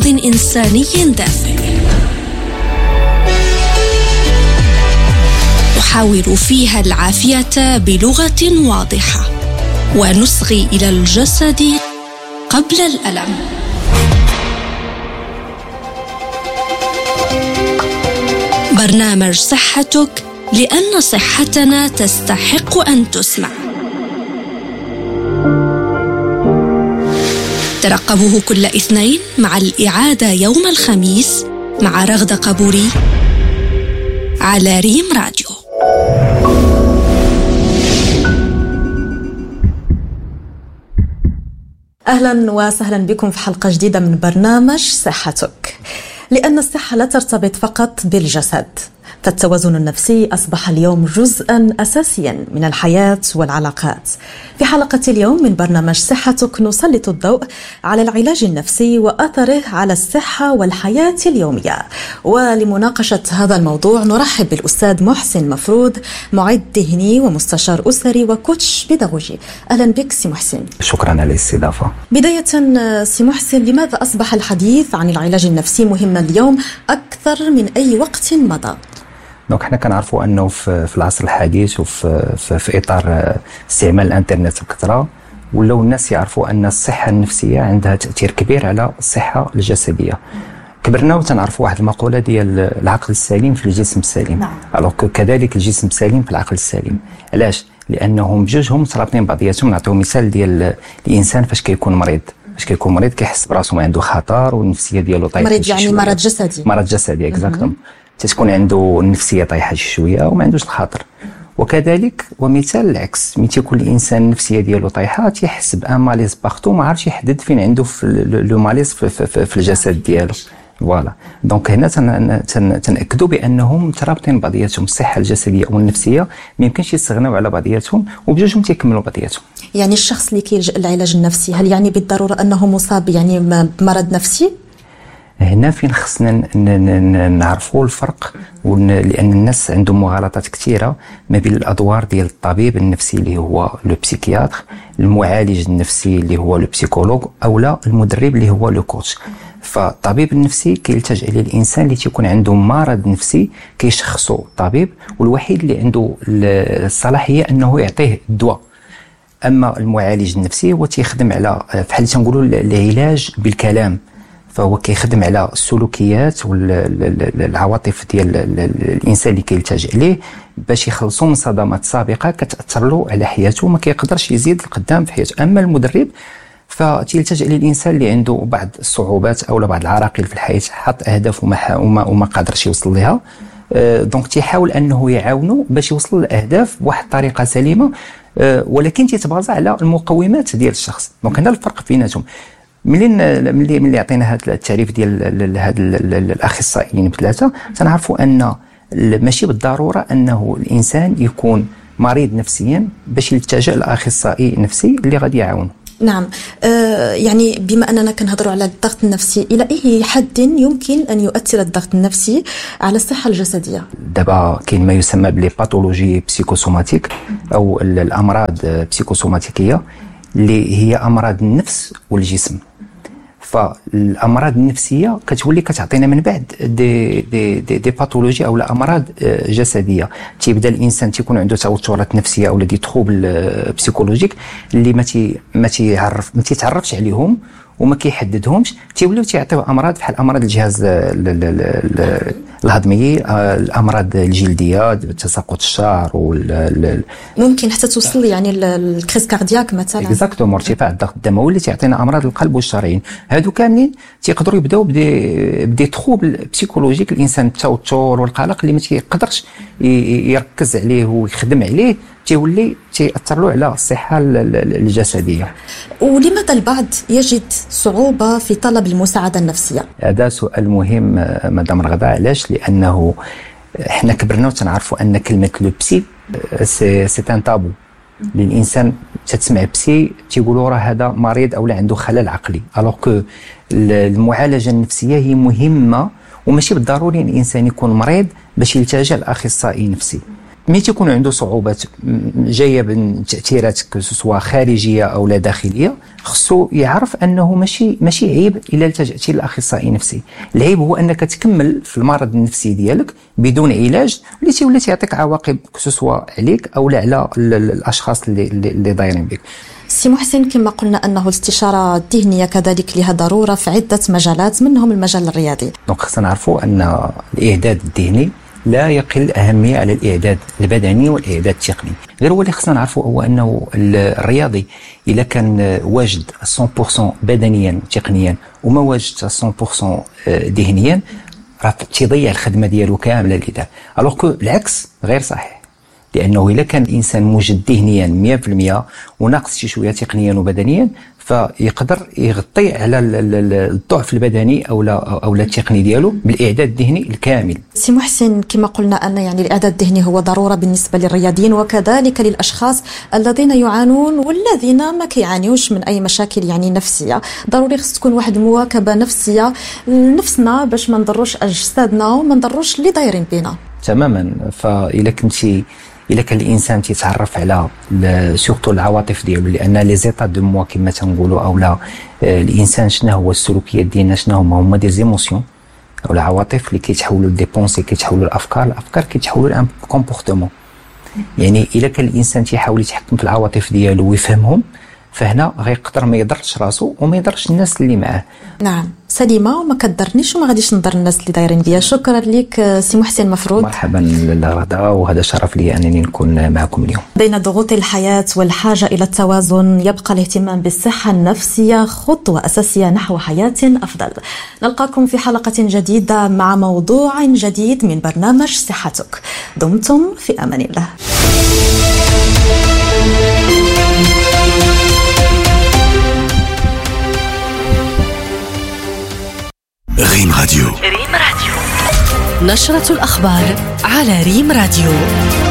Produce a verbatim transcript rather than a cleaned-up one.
بعمق إنساني دافئ، نحاور فيها العافية بلغة واضحة ونصغي إلى الجسد قبل الألم. برنامج صحتك، لأن صحتنا تستحق أن تسمع. ترقبوه كل اثنين مع الإعادة يوم الخميس مع رغدة قبوري على ريم راديو. أهلا وسهلا بكم في حلقة جديدة من برنامج صحتك. لأن الصحة لا ترتبط فقط بالجسد، فالتوازن النفسي أصبح اليوم جزءا أساسيا من الحياة والعلاقات. في حلقة اليوم من برنامج صحتك نسلط الضوء على العلاج النفسي وأثره على الصحة والحياة اليومية. ولمناقشة هذا الموضوع نرحب بالأستاذ محسن مفروض، معد ذهني ومستشار أسري وكوتش بيداغوجي. أهلا بك سي محسن. شكرا على الاستضافة. بداية سي محسن، لماذا أصبح الحديث عن العلاج النفسي مهما اليوم أكثر من أي وقت مضى؟ دونك حنا كنعرفوا انه في, في العصر الحديث وفي في, في اطار استعمال الانترنت بكثره، ولاو الناس يعرفوا ان الصحه النفسيه عندها تاثير كبير على الصحه الجسديه. كبرنا وتنعرفوا واحد المقوله ديال العقل السليم في الجسم السليم. نعم. الوغ كذلك الجسم السليم في العقل السليم. علاش؟ لانهم بجوجهم مترابطين بعضياتهم. نعطيو مثال ديال الانسان فاش كيكون مريض. فاش كيكون مريض كيحس براسو ما عنده خطر والنفسيه ديالو طايحه. مريض يعني مرض جسدي. مرض جسدي اكزاكتوم. تتكون عنده النفسيه طايحه شويه وما عندوش الخاطر. وكذلك ومثال العكس، ملي تيكون الانسان النفسيه ديالو طايحه تيحس بان ماليز باغتو، ما عارفش يحدد فين عنده في لو ماليز في, في, في الجسد ديالو. فوالا دونك هنا تنأكدوا بانهم مترابطين بعضياتهم. الصحه الجسديه والنفسيه ما يمكنش يستغناو على بعضياتهم وبجوجهم تيكملوا بعضياتهم. يعني الشخص اللي كيلجأ للعلاج النفسي هل يعني بالضروره انه مصاب يعني بمرض نفسي؟ هنا فين خصنا نعرفوا الفرق، لان الناس عندهم مغالطات كثيره ما بين الادوار ديال الطبيب النفسي اللي هو لو بسيكياتر، المعالج النفسي اللي هو لو بسيكولوج، او لا المدرب اللي هو لو كوتش. فالطبيب النفسي كيلتجئ اليه الانسان اللي تيكون عنده مرض نفسي كيشخصو الطبيب، والوحيد اللي عنده الصلاحيه انه يعطيه الدواء. اما المعالج النفسي هو تيخدم على بحال تنقولوا العلاج بالكلام، فهو كيخدم على السلوكيات والعواطف ديال الانسان اللي كيلتجئ ليه باش يخلصوا من صدمات سابقه كتاثر له على حياته وما كيقدرش يزيد لقدام في حياته. اما المدرب فتيلتجئ للانسان اللي عنده بعض الصعوبات او بعض العراقيل في الحياه، حط اهداف وما وما, وما قادرش يوصل لها، دونك تيحاول انه يعاونوا باش يوصل للاهداف بواحد الطريقه سليمه، ولكن تيتبازا على المقومات ديال الشخص. دونك هذا الفرق بيناتهم. ملي ملي ملي عطينا هذا التعريف ديال هاد الاخصائيين بثلاثه، تنعرفوا ان ماشي بالضروره انه الانسان يكون مريض نفسيا باش يلتجئ لاخصائي نفسي اللي غادي يعاونه. نعم. آه يعني بما اننا كنهضروا على الضغط النفسي، الى اي حد يمكن ان يؤثر الضغط النفسي على الصحه الجسديه؟ دابا كاين ما يسمى بلي باثولوجي بسيكوسوماتيك او الامراض بسيكوسوماتيكيه اللي هي امراض النفس والجسم. فالامراض النفسيه كتولي كتعطينا من بعد دي دي دي, دي باثولوجي او امراض جسديه. تيبدا الانسان تيكون عنده توترات نفسيه او دي تروبل بسيكولوجيك اللي ما تي ما تيعرف ما تيتعرفش عليهم وما كيحددهمش، تيوليو تيعطيو امراض بحال امراض الجهاز الهضمي، الامراض الجلديه، تساقط الشعر، وال ممكن حتى توصل يعني الكريس كاردياك مثلا. اكزاكتوم، ارتفاع الضغط الدموي اللي تيعطينا امراض القلب والشرايين. هادو كاملين تيقدروا يبداو بدي بدي تروبل بسيكولوجيك، الانسان التوتر والقلق اللي ما تيقدرش يركز عليه ويخدم عليه تيولي تيأثر له على الصحه الجسديه. ولماذا البعض يجد صعوبه في طلب المساعده النفسيه؟ هذا سؤال مهم مدام رغده. علاش؟ لانه احنا كبرنا وتنعرفوا ان كلمه لو بسي سي سي ان تابو. للانسان تسمع بسي تيقولوا راه هذا مريض او لا عنده خلل عقلي، الوغ كو المعالجه النفسيه هي مهمه وماشي بالضروري ان الانسان يكون مريض باش يلتجئ لاخصائي نفسي. مي تيكون عنده صعوبات جايه من تاثيرات سواء خارجيه او لا داخليه، خصو يعرف انه ماشي ماشي عيب الا التجأتي للاخصائي نفسي. العيب هو انك تكمل في المرض النفسي ديالك بدون علاج اللي تيولي تيعطيك عواقب سواء عليك او لا على الاشخاص اللي اللي دايرين بك. سي محسن، كما قلنا أنه الاستشارة الذهنية كذلك لها ضرورة في عدة مجالات منهم المجال الرياضي. دونك خصنا نعرفوا أن الإعداد الذهني لا يقل أهمية على الإعداد البدني والإعداد التقني. غير هو اللي خصنا نعرفوا هو أنه الرياضي إذا كان واجد مية بالمية بدنيا تقنيا وما واجد مية بالمية ذهنيا راه تيضيع الخدمة ديالو كاملة لذا. ألوغ كو العكس غير صحيح، لأنه إذا كان الإنسان موجد ذهنيا مية بالمية وناقص شي شوية تقنيا وبدنيا فيقدر يغطي على الضعف البدني أو لا أو لا التقني ديالو بالإعداد الذهني الكامل. سي محسن، كما قلنا أن يعني الإعداد الذهني هو ضرورة بالنسبة للرياضيين وكذلك للأشخاص الذين يعانون والذين ما كيعانيوش من أي مشاكل يعني نفسية. ضروري خص تكون واحد المواكبة نفسية لنفسنا باش ما نضروش أجسادنا وما نضروش اللي دايرين بينا. تماما. فإذا كنتي إلا كان الإنسان تيتعرف على سورتو العواطف ديالو، لأن لي زيتا دو موا كما تنقولوا أو لا الإنسان شنو هو السلوكيات ديالنا شنو هما هما دي زيموسيون أو العواطف اللي كيتحولوا لدي بونسي كيتحولوا لأفكار، الأفكار كيتحولوا لأن كومبورتمون. يعني إلا كان الإنسان تيحاول يتحكم في العواطف ديالو ويفهمهم فهنا غيقدر ما يضرش راسو وما يضرش الناس اللي معاه. نعم سليمه، وما كدرنيش وما غاديش نضر الناس اللي دايرين بيا. شكرا لك سي محسن مفروض. مرحبا للغدا، وهذا شرف لي انني نكون معكم اليوم. بين ضغوط الحياه والحاجه الى التوازن يبقى الاهتمام بالصحه النفسية خطوه اساسيه نحو حياه افضل. نلقاكم في حلقه جديده مع موضوع جديد من برنامج صحتك. دمتم في امان الله. ريم راديو. ريم راديو، نشرة الأخبار على ريم راديو.